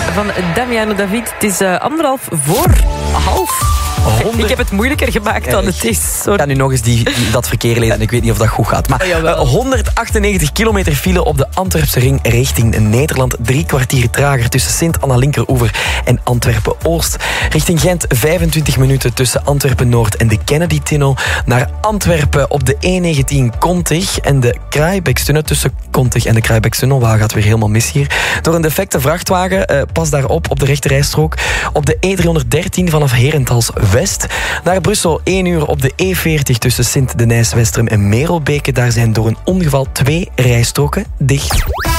van Damiano David. Het is 1:30. Ik heb het moeilijker gemaakt dan het is. Sorry. Ik ga nu nog eens dat verkeer lezen en ik weet niet of dat goed gaat. Maar 198 kilometer file op de Antwerpse ring richting Nederland. 3 kwartier trager tussen Sint-Anna-Linkeroever en Antwerpen-Oost. Richting Gent 25 minuten tussen Antwerpen-Noord en de Kennedy-tunnel. Naar Antwerpen op de E19 Kontig en de Kraaibeekstunnel. Tussen Kontig en de Kraaibeekstunnel. Waar gaat weer helemaal mis hier. Door een defecte vrachtwagen. Pas daarop op de rechterrijstrook. Op de E313 vanaf Herentals West. Naar Brussel 1 uur op de E40 tussen Sint-Denijs-Westrum en Merelbeke. Daar zijn door een ongeval 2 rijstroken dicht.